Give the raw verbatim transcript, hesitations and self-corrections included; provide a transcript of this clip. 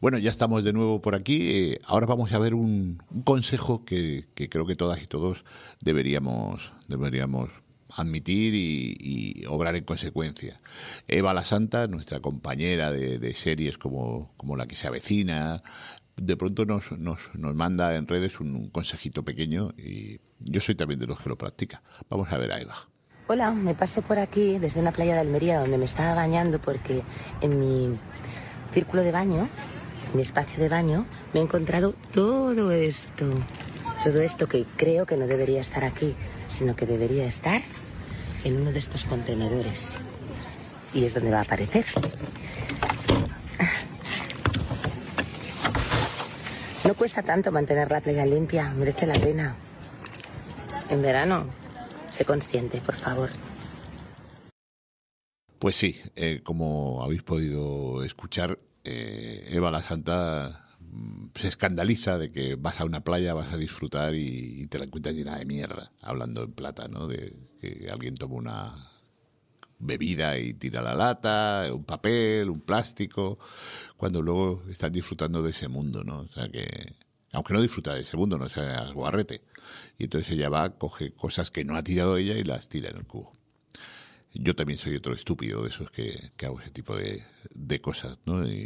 Bueno, ya estamos de nuevo por aquí. Eh, ahora vamos a ver un, un consejo que, que creo que todas y todos deberíamos, deberíamos admitir y, y obrar en consecuencia. Eva la Santa, nuestra compañera de, de series como, como La que se avecina, de pronto nos, nos, nos manda en redes un, un consejito pequeño y yo soy también de los que lo practica. Vamos a ver a Eva. Hola, me paso por aquí desde una playa de Almería donde me estaba bañando porque en mi círculo de baño, en mi espacio de baño, me he encontrado todo esto. Todo esto que creo que no debería estar aquí, sino que debería estar en uno de estos contenedores. Y es donde va a aparecer. No cuesta tanto mantener la playa limpia, merece la pena. En verano, sé consciente, por favor. Pues sí, eh, como habéis podido escuchar, eh, Eva la Santa mm, se escandaliza de que vas a una playa, vas a disfrutar y, y te la encuentras llena de mierda, hablando en plata, ¿no? De que alguien toma una bebida y tira la lata, un papel, un plástico, cuando luego estás disfrutando de ese mundo, ¿no? O sea que, aunque no disfruta de ese mundo, no seas guarrete. Y entonces ella va, coge cosas que no ha tirado ella y las tira en el cubo. Yo también soy otro estúpido de esos que, que hago ese tipo de, de cosas, ¿no? Y